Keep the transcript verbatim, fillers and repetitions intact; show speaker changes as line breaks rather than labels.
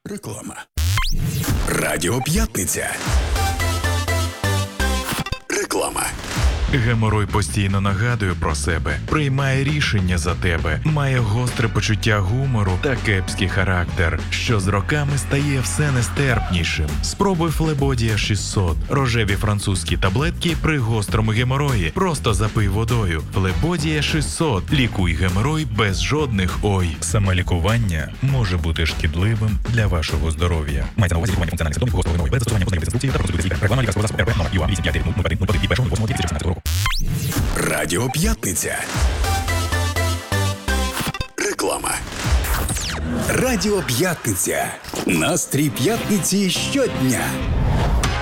Реклама. Радіо П'ятниця. Реклама.
Геморой постійно нагадує про себе, приймає рішення за тебе, має гостре почуття гумору та кепський характер, що з роками стає все нестерпнішим. Спробуй Флебодія шістсот. Рожеві французькі таблетки при гострому геморої. Просто запий водою. Флебодія шістсот. Лікуй геморой без жодних ой. Самолікування може бути шкідливим для вашого здоров'я. Мається на увазі лікування функціональних симптомів гострого геморою без застосування позначених інструкцій та процедури лікаря. Реклама лікарського засобу РП номер ю а вісім п'ять дев'ять нуль один нуль один від першого восьмого дві тисячі сімнадцятого року.
Радіо П'ятниця. Реклама. Радіо П'ятниця. Настрій п'ятниці щодня.